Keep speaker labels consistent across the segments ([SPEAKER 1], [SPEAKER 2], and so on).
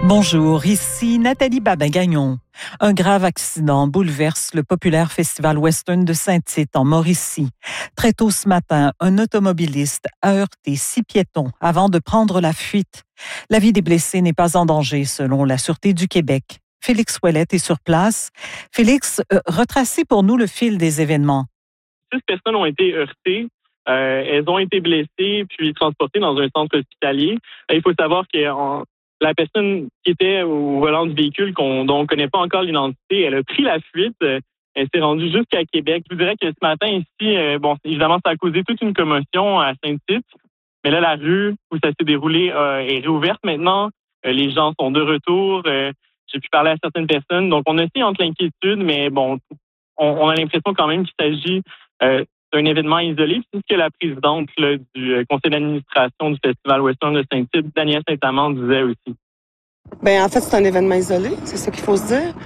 [SPEAKER 1] Bonjour, ici Nathalie Babin-Gagnon. Un grave accident bouleverse le populaire festival western de Saint-Tite en Mauricie. Très tôt ce matin, un automobiliste a heurté 6 piétons avant de prendre la fuite. La vie des blessés n'est pas en danger selon la Sûreté du Québec. Félix Ouellette est sur place. Félix, retracez pour nous le fil des événements.
[SPEAKER 2] 6 personnes ont été heurtées. Elles ont été blessées puis transportées dans un centre hospitalier. Il faut savoir que la personne qui était au volant du véhicule dont on ne connaît pas encore l'identité, elle a pris la fuite. Elle s'est rendue jusqu'à Québec. Je vous dirais que ce matin ici, évidemment, ça a causé toute une commotion à Saint-Tite. Mais là, la rue où ça s'est déroulé est réouverte maintenant. Les gens sont de retour. J'ai pu parler à certaines personnes. Donc, on a aussi entre l'inquiétude, mais bon, on a l'impression quand même qu'il s'agit d'un événement isolé. C'est ce que la présidente du conseil d'administration du Festival Western de Saint-Tite, Danielle Saint-Amand, disait aussi.
[SPEAKER 3] En fait, c'est un événement isolé, c'est ça qu'il faut se dire.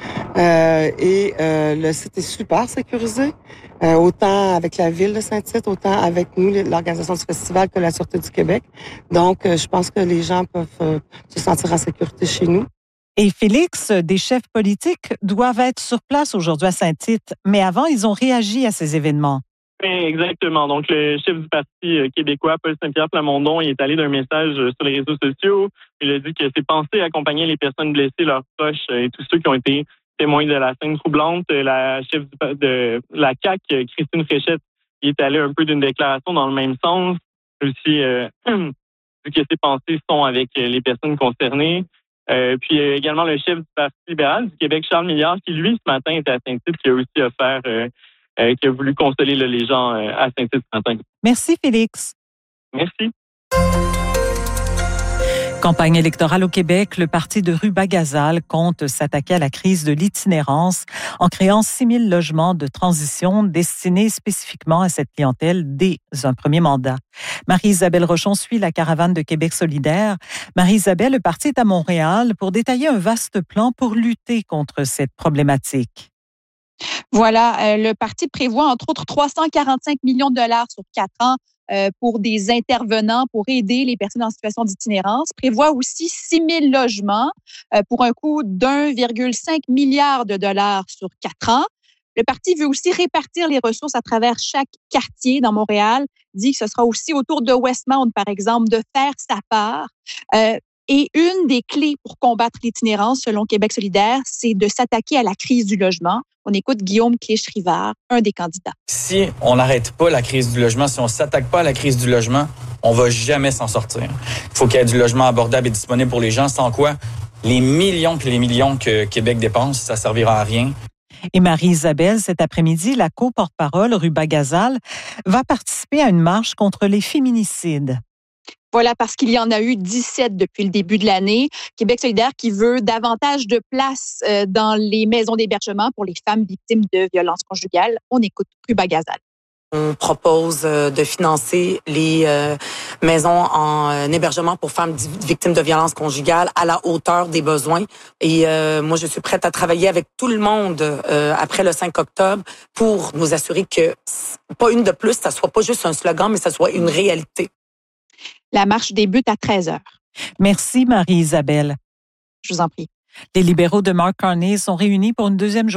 [SPEAKER 3] Le site est super sécurisé, autant avec la ville de Saint-Tite, autant avec nous, l'organisation du festival, que la Sûreté du Québec. Donc, je pense que les gens peuvent se sentir en sécurité chez nous.
[SPEAKER 1] Et Félix, des chefs politiques doivent être sur place aujourd'hui à Saint-Tite, mais avant, ils ont réagi à ces événements.
[SPEAKER 2] Exactement. Donc, le chef du Parti québécois, Paul Saint-Pierre Plamondon, il est allé d'un message sur les réseaux sociaux. Il a dit que c'est pensé accompagner les personnes blessées, leurs proches et tous ceux qui ont été témoins de la scène troublante. La chef de la CAQ, Christine Fréchette, il est allé un peu d'une déclaration dans le même sens. Aussi, vu que ses pensées sont avec les personnes concernées. Puis également le chef du Parti libéral du Québec, Charles Milliard, qui lui, ce matin, était à Saint-Tite, qui a aussi offert... qui a voulu consoler les gens à Saint-Tite ce matin.
[SPEAKER 1] Merci, Félix.
[SPEAKER 2] Merci.
[SPEAKER 1] Campagne électorale au Québec, le parti de Rubas-Gazal compte s'attaquer à la crise de l'itinérance en créant 6 000 logements de transition destinés spécifiquement à cette clientèle dès un premier mandat. Marie-Isabelle Rochon suit la caravane de Québec solidaire. Marie-Isabelle, le parti est à Montréal pour détailler un vaste plan pour lutter contre cette problématique.
[SPEAKER 4] Voilà, le parti prévoit entre autres 345 millions de dollars sur 4 ans pour des intervenants pour aider les personnes en situation d'itinérance. Prévoit aussi 6 000 logements pour un coût d'1,5 milliard de dollars sur 4 ans. Le parti veut aussi répartir les ressources à travers chaque quartier dans Montréal. Dit que ce sera aussi au tour de Westmount, par exemple, de faire sa part. Et une des clés pour combattre l'itinérance, selon Québec solidaire, c'est de s'attaquer à la crise du logement. On écoute Guillaume Clich-Rivard, un des candidats.
[SPEAKER 5] Si on n'arrête pas la crise du logement, si on ne s'attaque pas à la crise du logement, on ne va jamais s'en sortir. Il faut qu'il y ait du logement abordable et disponible pour les gens, sans quoi les millions et les millions que Québec dépense, ça ne servira à rien.
[SPEAKER 1] Et Marie-Isabelle, cet après-midi, la co-porte-parole Rubas-Gazal va participer à une marche contre les féminicides.
[SPEAKER 4] Voilà, parce qu'il y en a eu 17 depuis le début de l'année. Québec solidaire qui veut davantage de place dans les maisons d'hébergement pour les femmes victimes de violences conjugales. On écoute Rubas-Gazal.
[SPEAKER 6] On propose de financer les maisons en hébergement pour femmes victimes de violences conjugales à la hauteur des besoins. Et moi, je suis prête à travailler avec tout le monde après le 5 octobre pour nous assurer que pas une de plus, ça soit pas juste un slogan, mais ça soit une réalité.
[SPEAKER 4] La marche débute à 13h.
[SPEAKER 1] Merci Marie-Isabelle.
[SPEAKER 4] Je vous en prie.
[SPEAKER 1] Les libéraux de Mark Carney sont réunis pour une deuxième journée